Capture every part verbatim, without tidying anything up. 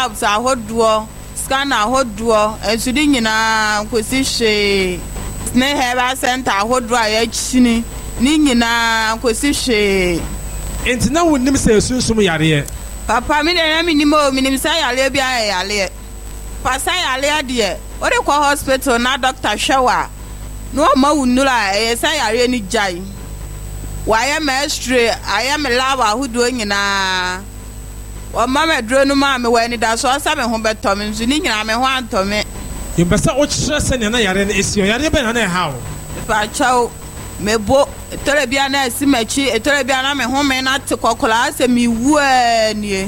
labs ahodoɔ scanner ahodoɔ ɛsudi nyinaa kosi hwee ne herbal center ahodoɔ a yɛkyini ne nyinaa kosi hwee enti na wonim sɛ sunsun yareɛ papa me na me nim o me nim sɛ yareɛ bi ayɛ yareɛ pasa yareɛ deɛ ɔde kɔ hospital na doctor hwɛwa no ma wunura ɛyɛ sɛ yareɛ ni gyae wayɛ me x-ray ayɛ me lab ahodoɔ nyinaa wɔma me duro no ma me wɔ ani da so ɔsa me ho bɛtɔ me nso ne nyinaa me ho antɔ me yɛmpɛsɛ wokyerɛ sɛ nea na yareɛ no ɛsi yareɛ bɛn na na ɛha wo pakyɛw mebo etore bia na esi machi etore bia na me home na te kokola ase mi wu anie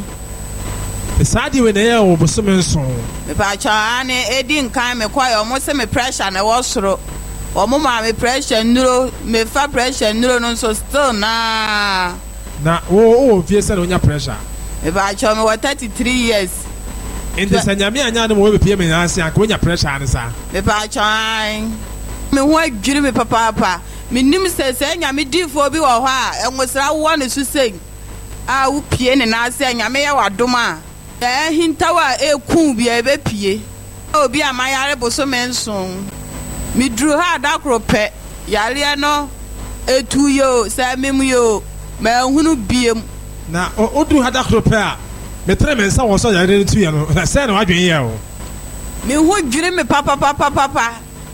besade we na ye wo bosome nso me pa cha ane edi nkan me kwa yo mo se me pressure na wo soro o mo ma me pressure nuro me fa pressure nuro no so still na na wo wo vie se na onya pressure me pa cha me wo thirty-three years indi sanyame anya na mo we pie me na ase anka onya pressure ane sa me pa cha me ho adwiri me papa papa minim sɛ sɛ nyame difo bi wɔ hɔ a enwosra wo ne susɛn a wo pie ne na sɛ nyame yɛ wadom a eh hintawa eku bi e be pie obi amayare boso menson mi duru ha adakro pɛ yare no etu yo sɛ memu yo ma hunu biem na odu ha adakro pɛ a metre mensa wɔ so yare no tu ye no sɛ na wadwen ye o mi hu dwiri me papa papa papa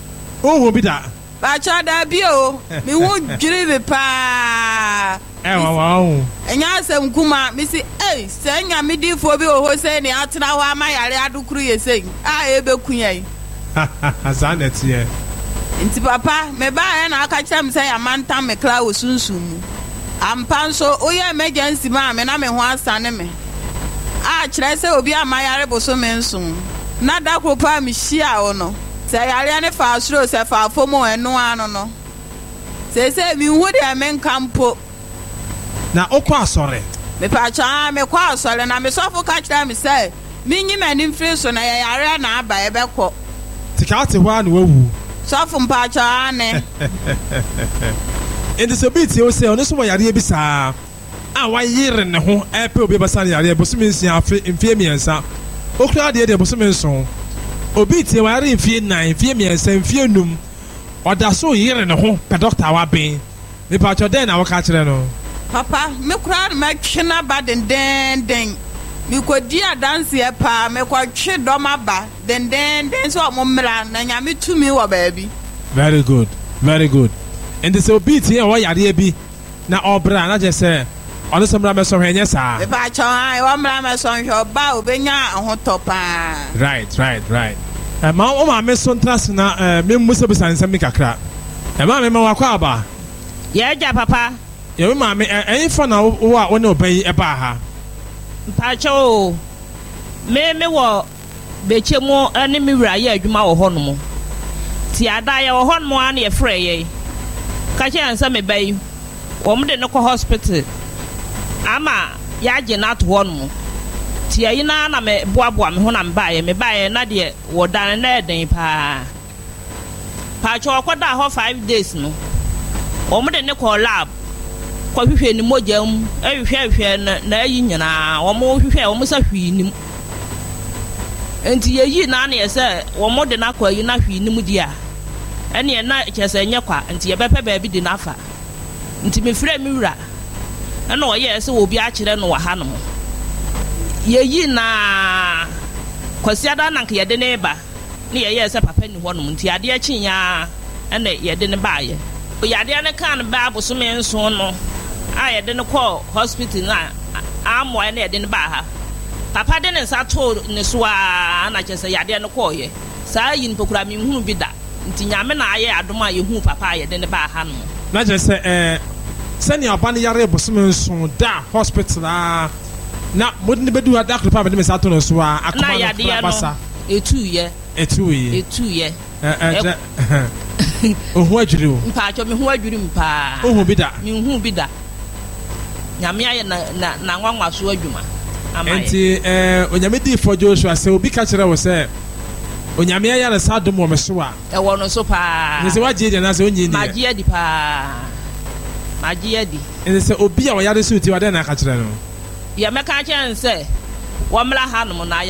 o wo bi da ba cha da bi o mi hu dwiri me pa eh wa wa enya asem kuma mi si eh sɛ nya me difo bi o ho sɛ ne atena ho amayare adukuru ye sɛ a e be kunyai azanet ye nti papa me ba ya na aka kyerem sɛ ya manta me kra wo sunsun mu ampa nso oye emergency ma me na me ho asane me a kyerɛ sɛ obi amayare boso me nson na da kro pa me hia wo no sɛ yare ne fa asuro sɛ fa fomo eno ano no sɛ sɛ mi hu de me nkampo na okwa asore me pa cha me kwa asore na me sofo ka kyerɛ me sɛ mi nyi mani mfiri so na yare na aba e bɛkɔ tika te hwa na wawu sofo mpa cha ne indi so biti o se ono so yare bi saa a wayere ne ho e pe obi basa yare bosome nsia afi mfie miensa okra de de bosome nso obi tie wayare mfie nine mfie miensa mfie num oda so yere ne ho pe doctor wa ben me pa cho den na waka kyerɛ no papa me kura me twena ba den den den me kodi adanse e pa me kwa twe doma ba den den den so mo mra na nyame tumi wo baabi very good very good and this obiti e wo yare bi na obra na je se ono so mra me so hwenye sa me ba cho ai wo mra me so hwe ba obenya ahoto pa right right right e ma o ma me so ntras na me muso bi san sam kakra e ma me ma wakwa aba ye ja papa ye ma me en fa na wo a wona obai e ba ha pacho me me wo bechemu ani me wura ye adwuma wo hɔ no mo ti ada ye wo hɔ no mo an ye frɛ ye ka che ansa me bai wo mo de no kɔ hospital ama ya je na to hɔ no mo ti ayi na na me boaboa me ho na me ba ye me ba ye na de wo dan na eden pa pacho ko da hɔ five days no wo mo de ne kɔ lab kwa hwehwe ni mojam ehwehwe hwehwe na na ayi nyina wo mo hwehwe wo mo sa hwi nim enti yeyi na na yese wo mo de na kwa yi na hwi nim dia ene na kyese nye kwa enti ye bepe ba bi de na fa enti me frɛ mi wura na wo ye se wo bi a kyerɛ no wa ha no yeyi na kwasi ada na nke ye de ne ba ne ye ye se papa ni hɔ no enti ade a kyinya ene ye de ne ba ye o yade ne kan ba bosome nso no a ye de ne kɔ hospital na amo ye ne de ne ba ha papa de ne nsa to ne so a na kyese yade ne kɔ ye saa yi mpokura mi hunu bi da nti nyame na aye adom a ye hu papa ye de ne ba ha no na kyese eh sani aba ne yare bosome nso da hospital a na modin bedu ada akropa be de nsa to no so a akoma no basa etu ye etu ye etu ye eh eh ohu adwiri o mpa cho me hu adwiri mpa ohu bi da me hu bi da nyame aye na na na nwanwa so adwuma amaye enti eh onyame di for Joshua se obi ka kyerɛ wo se onyame aye na sadom wo me so a e wo no so pa ne se waje de na se onyi ni maji adi pa maji adi enti se obi a wo yare so ti wa de na ka kyerɛ no ye me ka kyerɛ nse wo mra ha no na